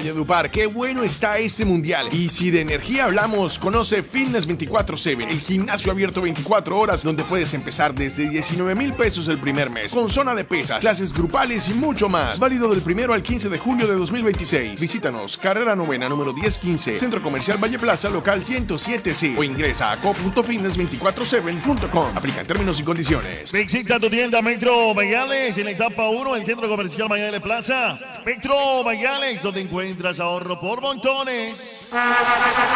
Valledupar. Qué bueno está este mundial. Y si de energía hablamos, conoce Fitness 24/7, el gimnasio abierto 24 horas donde puedes empezar desde 19,000 pesos el primer mes, con zona de pesas, clases grupales y mucho más. Válido del 1 al 15 de julio de 2026. Visítanos, carrera novena, número 1015, Centro Comercial Valle Plaza, local 107C, o ingresa a co.fitness247.com. Aplican términos y condiciones. Visita tu tienda Metro Mayales en la etapa 1, el Centro Comercial Mayales Plaza. Metro Mayales, donde encuentras ahorro por montones.